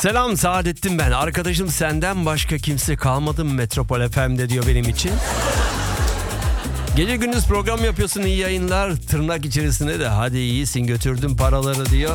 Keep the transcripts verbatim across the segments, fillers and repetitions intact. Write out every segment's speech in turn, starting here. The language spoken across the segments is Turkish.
Selam Saadettin ben. Arkadaşım senden başka kimse kalmadı mı Metropol F M'de diyor benim için. Gece gündüz program yapıyorsun, iyi yayınlar. Tırnak içerisinde de hadi iyisin götürdüm paraları diyor.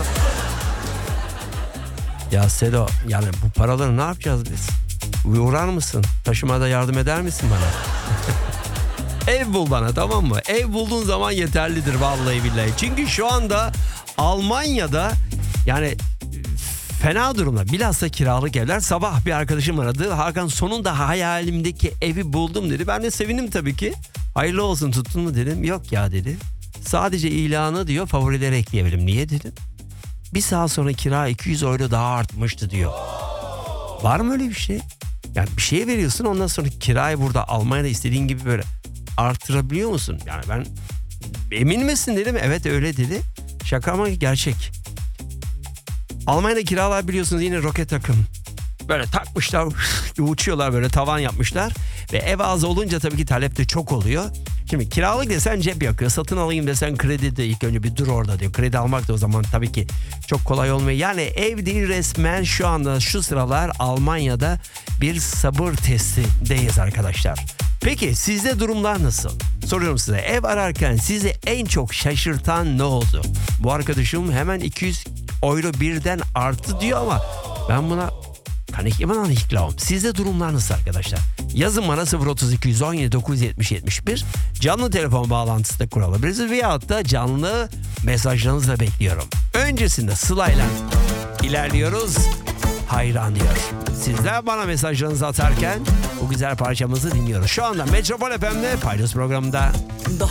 Ya Sedo, yani bu paraları ne yapacağız biz? Uğrar mısın? Taşımada yardım eder misin bana? Ev bul bana, tamam mı? Ev bulduğun zaman yeterlidir vallahi billahi. Çünkü şu anda Almanya'da yani fena durumda. Bilhassa kiralık evler. Sabah bir arkadaşım aradı. Hakan sonunda hayalimdeki evi buldum dedi. Ben de sevindim tabii ki. Hayırlı olsun, tuttun mu dedim. Yok ya dedi. Sadece ilanı diyor favorilere ekleyebilirim. Niye dedim. Bir saat sonra kira iki yüz euro daha artmıştı diyor. Var mı öyle bir şey? Yani bir şeye veriyorsun, ondan sonra kirayı burada Almanya'da istediğin gibi böyle artırabiliyor musun? Yani ben emin misin dedim. Evet öyle dedi. Şaka ama gerçek. Almanya'da kiralar biliyorsunuz yine roket akım. Böyle takmışlar, uçuyorlar, böyle tavan yapmışlar. Ve ev az olunca tabii ki talep de çok oluyor. Şimdi kiralık desen cep yakıyor. Satın alayım desen kredi de ilk önce bir dur orada diyor. Kredi almak da o zaman tabii ki çok kolay olmuyor. Yani ev değil, resmen şu anda şu sıralar Almanya'da bir sabır testindeyiz arkadaşlar. Peki sizde durumlar nasıl? Soruyorum size, ev ararken sizi en çok şaşırtan ne oldu? Bu arkadaşım hemen iki yüz euro birden arttı diyor ama ben buna kanikliman hiklavom. Sizde durumlar nasıl arkadaşlar? Yazın bana sıfır otuz iki yüz on yedi dokuz yüz yetmiş yetmiş bir canlı telefon bağlantısı da kurabiliriz veyahut da canlı mesajlarınızı da bekliyorum. Öncesinde Sıla'yla ilerliyoruz. Hayran diyor. Sizler bana mesajlarınızı atarken bu güzel parçamızı dinliyoruz. Şu anda Metropol F M'de Paydos programında.